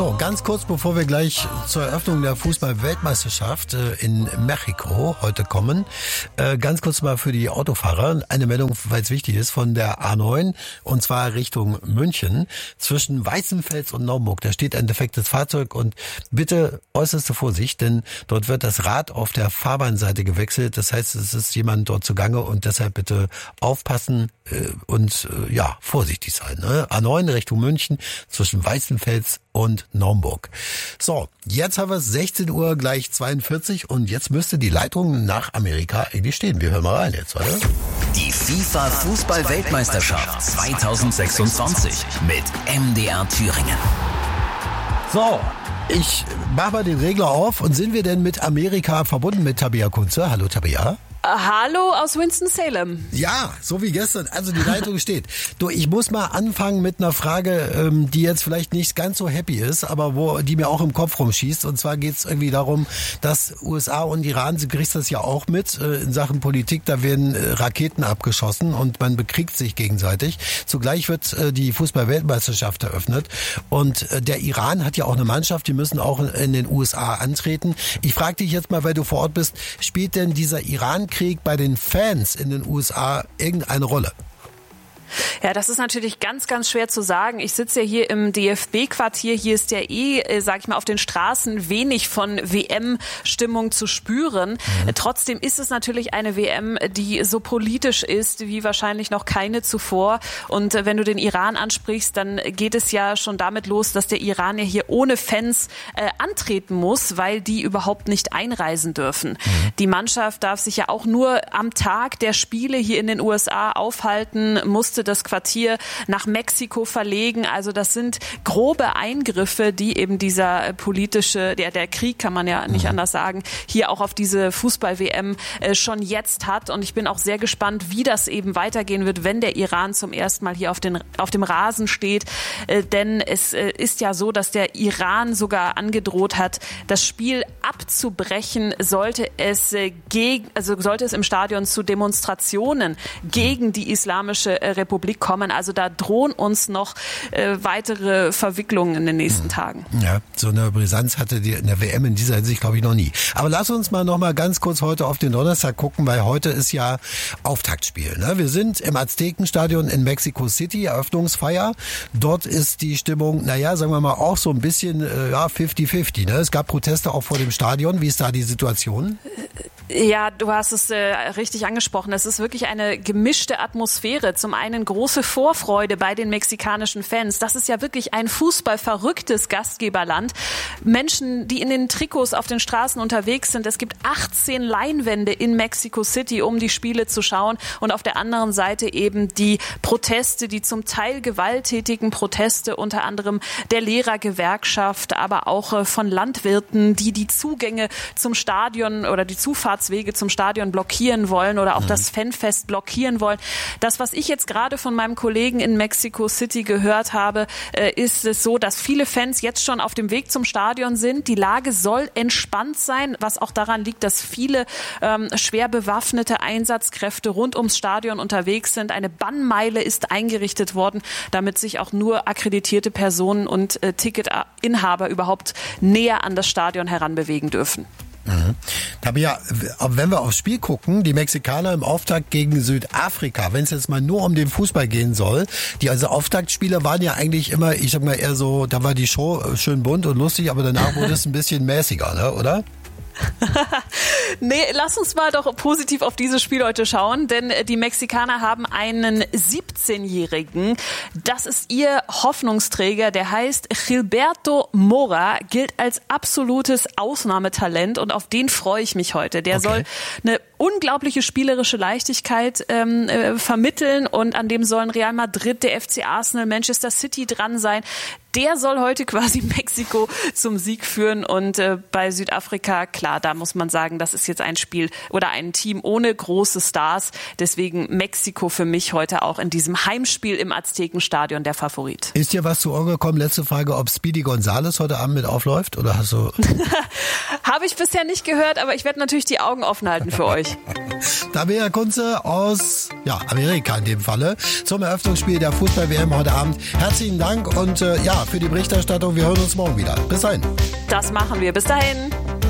So, ganz kurz, bevor wir gleich zur Eröffnung der Fußball-Weltmeisterschaft in Mexiko heute kommen, ganz kurz mal für die Autofahrer eine Meldung, weil es wichtig ist, von der A9 und zwar Richtung München zwischen Weißenfels und Naumburg. Da steht ein defektes Fahrzeug und bitte äußerste Vorsicht, denn dort wird das Rad auf der Fahrbahnseite gewechselt. Das heißt, es ist jemand dort zugange und deshalb bitte aufpassen und vorsichtig sein. Ne? A9 Richtung München zwischen Weißenfels und Naumburg. So, jetzt haben wir es 16 Uhr gleich 42 und jetzt müsste die Leitung nach Amerika eigentlich stehen. Wir hören mal rein jetzt, oder? Die FIFA Fußball-Weltmeisterschaft 2026 mit MDR Thüringen. So, ich mache mal den Regler auf und sind wir denn mit Amerika verbunden mit Tabea Kunze? Hallo Tabea. Hallo aus Winston-Salem. Ja, so wie gestern. Also die Leitung steht. Du, ich muss mal anfangen mit einer Frage, die jetzt vielleicht nicht ganz so happy ist, aber die mir auch im Kopf rumschießt. Und zwar geht es irgendwie darum, dass USA und Iran, du kriegst das ja auch mit, in Sachen Politik, da werden Raketen abgeschossen und man bekriegt sich gegenseitig. Zugleich wird die Fußball-Weltmeisterschaft eröffnet. Und der Iran hat ja auch eine Mannschaft, die müssen auch in den USA antreten. Ich frage dich jetzt mal, weil du vor Ort bist, spielt denn dieser Irankrieg bei den Fans in den USA irgendeine Rolle? Ja, das ist natürlich ganz, ganz schwer zu sagen. Ich sitze ja hier im DFB-Quartier. Hier ist ja sag ich mal, auf den Straßen wenig von WM-Stimmung zu spüren. Trotzdem ist es natürlich eine WM, die so politisch ist wie wahrscheinlich noch keine zuvor. Und wenn du den Iran ansprichst, dann geht es ja schon damit los, dass der Iran ja hier ohne Fans antreten muss, weil die überhaupt nicht einreisen dürfen. Die Mannschaft darf sich ja auch nur am Tag der Spiele hier in den USA aufhalten, musste das Quartier nach Mexiko verlegen. Also das sind grobe Eingriffe, die eben dieser politische, der Krieg kann man ja nicht anders sagen, hier auch auf diese Fußball-WM schon jetzt hat. Und ich bin auch sehr gespannt, wie das eben weitergehen wird, wenn der Iran zum ersten Mal hier auf dem Rasen steht. Denn es ist ja so, dass der Iran sogar angedroht hat, das Spiel abzubrechen, sollte es im Stadion zu Demonstrationen gegen die Islamische Republik kommen. Also da drohen uns noch weitere Verwicklungen in den nächsten Tagen. Ja, so eine Brisanz hatte die in der WM in dieser Hinsicht, glaube ich, noch nie. Aber lass uns mal noch mal ganz kurz heute auf den Donnerstag gucken, weil heute ist ja Auftaktspiel. Ne? Wir sind im Aztekenstadion in Mexico City, Eröffnungsfeier. Dort ist die Stimmung, sagen wir mal, auch so ein bisschen 50-50. Ne? Es gab Proteste auch vor dem Stadion. Wie ist da die Situation? Ja, du hast es richtig angesprochen. Es ist wirklich eine gemischte Atmosphäre. Zum einen große Vorfreude bei den mexikanischen Fans. Das ist ja wirklich ein fußballverrücktes Gastgeberland. Menschen, die in den Trikots auf den Straßen unterwegs sind. Es gibt 18 Leinwände in Mexico City, um die Spiele zu schauen. Und auf der anderen Seite eben die Proteste, die zum Teil gewalttätigen Proteste, unter anderem der Lehrergewerkschaft, aber auch von Landwirten, die Zugänge zum Stadion oder die Zufahrtswege zum Stadion blockieren wollen oder auch das Fanfest blockieren wollen. Das, was ich jetzt gerade von meinem Kollegen in Mexico City gehört habe, ist es so, dass viele Fans jetzt schon auf dem Weg zum Stadion sind. Die Lage soll entspannt sein, was auch daran liegt, dass viele schwer bewaffnete Einsatzkräfte rund ums Stadion unterwegs sind. Eine Bannmeile ist eingerichtet worden, damit sich auch nur akkreditierte Personen und Ticketinhaber überhaupt näher an das Stadion heranbewegen dürfen. Tabea, wenn wir aufs Spiel gucken, die Mexikaner im Auftakt gegen Südafrika, wenn es jetzt mal nur um den Fußball gehen soll, die Auftaktspiele waren ja eigentlich immer, ich sag mal eher so, da war die Show schön bunt und lustig, aber danach wurde es ein bisschen mäßiger, ne, oder? Nee, lass uns mal doch positiv auf dieses Spiel heute schauen, denn die Mexikaner haben einen 17-Jährigen. Das ist ihr Hoffnungsträger, der heißt Gilberto Mora, gilt als absolutes Ausnahmetalent und auf den freue ich mich heute. Der soll eine unglaubliche spielerische Leichtigkeit vermitteln und an dem sollen Real Madrid, der FC Arsenal, Manchester City dran sein. Der soll heute quasi Mexiko zum Sieg führen und bei Südafrika, klar, da muss man sagen, das ist jetzt ein Spiel oder ein Team ohne große Stars. Deswegen Mexiko für mich heute auch in diesem Heimspiel im Aztekenstadion der Favorit. Ist dir was zu Ohr gekommen? Letzte Frage, ob Speedy Gonzales heute Abend mit aufläuft oder hast du... Habe ich bisher nicht gehört, aber ich werde natürlich die Augen offen halten für euch. Tabea Kunze aus Amerika in dem Falle zum Eröffnungsspiel der Fußball-WM heute Abend. Herzlichen Dank und für die Berichterstattung. Wir hören uns morgen wieder. Bis dahin. Das machen wir. Bis dahin.